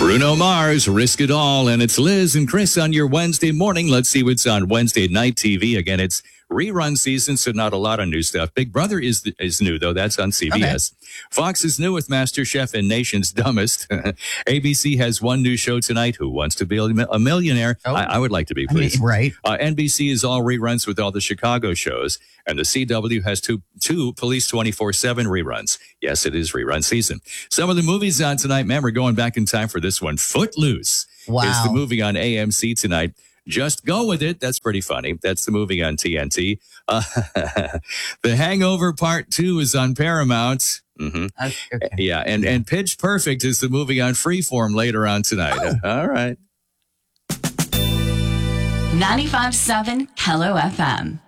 Bruno Mars, Risk It All, and it's Liz and Chris on your Wednesday morning. Let's see what's on Wednesday night TV. Again, it's rerun season, so not a lot of new stuff. Big Brother is new, though. That's on CBS. Okay. Fox is new with MasterChef and Nation's Dumbest. ABC has one new show tonight, Who Wants to Be a Millionaire? Oh. I would like to be, please. I mean, right. NBC is all reruns with all the Chicago shows, and the CW has two Police 24/7 reruns. Yes, it is rerun season. Some of the movies on tonight, man, we're going back in time for this one. Footloose is the movie on AMC tonight. Just Go With It. That's pretty funny. That's the movie on TNT. The Hangover Part 2 is on Paramount. Mm-hmm. Okay. Yeah, and Pitch Perfect is the movie on Freeform later on tonight. Oh. All right. 95.7 Hello FM.